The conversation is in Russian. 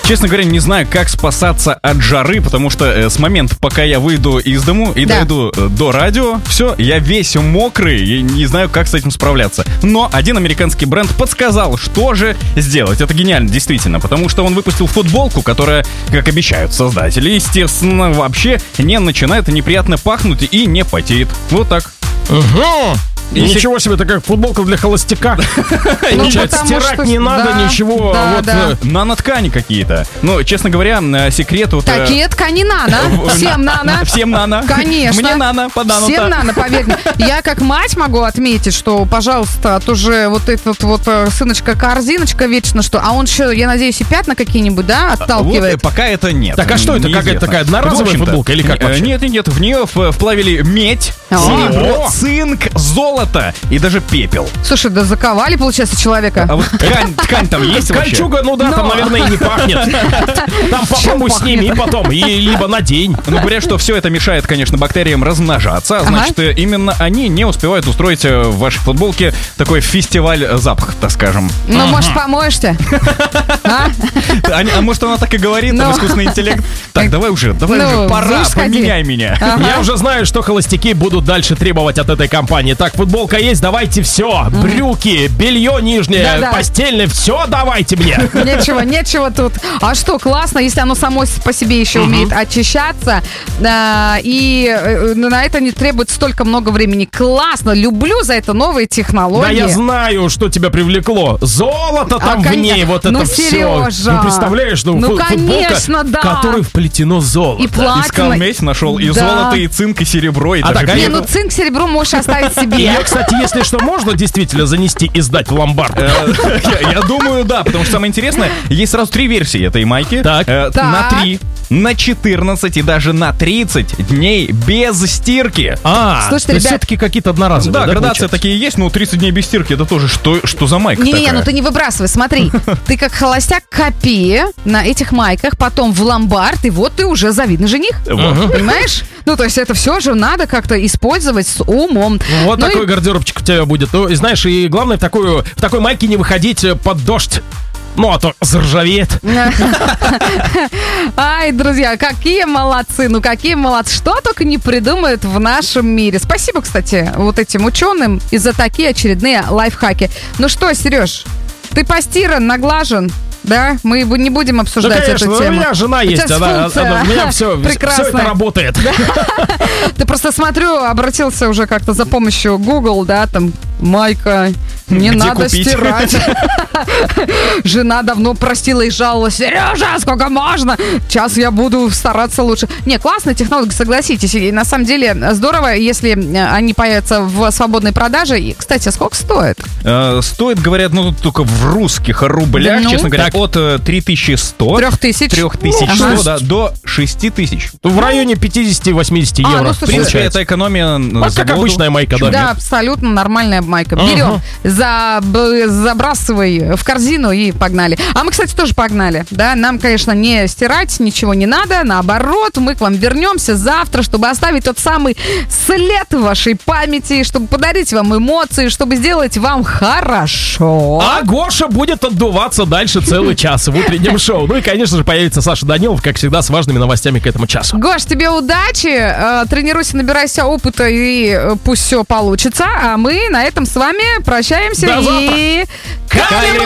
Честно говоря, не знаю, как спасаться от жары, потому что с момента, пока я выйду из дому и дойду до радио, все, я весь мокрый и не знаю, как с этим справляться. Но один американский бренд подсказал, что же сделать. Это гениально, действительно, потому что он выпустил футболку, которая, как обещают создатели, естественно, вообще не начинает неприятно пахнуть и не потеет. Вот так. И ничего себе, такая футболка для холостяка. Стирать не надо, ничего. Наноткани какие-то. Ну, честно говоря, секрет... Такие ткани нано. Всем нано. Всем нано. Конечно. Мне нано, по-нано. Всем нано, поверь мне. Я как мать могу отметить, что, пожалуйста, а то же вот этот вот сыночка-корзиночка вечно что. А он еще, я надеюсь, и пятна какие-нибудь, да, отталкивает? Вот, пока это нет. Так, а что это? Какая-то такая одноразовая футболка или как вообще? Нет, в нее вплавили медь, серебро, цинк, золото и даже пепел. Слушай, да заковали, получается, человека. А вот ткань там есть вообще? Кольчуга, ну да, там, наверное, и не пахнет. Там попробуй сними и потом, либо надень. Ну, говорят, что все это мешает, конечно, бактериям размножаться, а значит, именно они не успевают устроить в вашей футболке такой фестиваль запахов, так скажем. Ну, может, помоешься? А может, она так и говорит, там искусственный интеллект. Так, давай уже, пора, поменяй меня. Я уже знаю, что холостяки будут дальше требовать от этой компании. Так, футболка есть, давайте все. Брюки, белье нижнее, постельное, все давайте мне. Нечего тут. А что, классно, если оно само по себе еще умеет очищаться, и на это не требует столько много времени. Классно, люблю за это новые технологии. Да, я знаю, что тебя привлекло. Золото там в ней, вот это все. Сережа. Ну, представляешь, футболка, конечно, да. в которой вплетено золото. И платина. Искал медь, нашел и золото, и цинк, и серебро, и даже не, ну цинк, серебро можешь оставить себе. Ее, кстати, если что, можно действительно занести и сдать в ломбард? Я думаю, да, потому что самое интересное, есть сразу 3 версии этой майки. На 3, на 14 и даже на 30 дней без стирки. Слушайте, ребят, все-таки какие-то одноразовые. Да, градация такие есть, но 30 дней без стирки, это тоже что за майка такая? Не, ну ты не выбрасывай, смотри. Ты как холостяк копи на этих майках, потом в ломбард, и вот ты уже завидный жених. Понимаешь? Ну, то есть это все же надо как-то использовать с умом. Вот такой гардеробчик у тебя будет. Ну, и знаешь, и главное в такой майке не выходить под дождь. Ну, а то заржавеет. Ай, друзья, какие молодцы. Ну, какие молодцы. Что только не придумают в нашем мире. Спасибо, кстати, вот этим ученым и за такие очередные лайфхаки. Ну что, Сереж, ты постиран, наглажен? Да, мы не будем обсуждать эту тему. У меня жена есть, у меня все это работает. Ты просто, смотрю, обратился уже как-то за помощью Google, да, там, майка, не надо стирать. Жена давно просила и жаловалась: Сережа, сколько можно? Сейчас я буду стараться лучше. Не, классная технология, согласитесь. И на самом деле здорово, если они появятся в свободной продаже. И, кстати, сколько стоит? Стоит, говорят, ну, только в русских рублях, честно говоря, от 3100 до 6000. В районе 50-80 евро. Ну, в принципе, это экономия. Как обычная майка, да? Да, абсолютно нормальная майка. Берем, забрасывай в корзину и погнали. А мы, кстати, тоже погнали. Да? Нам, конечно, не стирать ничего не надо. Наоборот, мы к вам вернемся завтра, чтобы оставить тот самый след в вашей памяти, чтобы подарить вам эмоции, чтобы сделать вам хорошо. А Гоша будет отдуваться дальше целый час в утреннем шоу. Ну и, конечно же, появится Саша Данилов, как всегда, с важными новостями к этому часу. Гош, тебе удачи, тренируйся, набирайся опыта и пусть все получится. А мы на этом с вами прощаемся. До завтра. И... Калим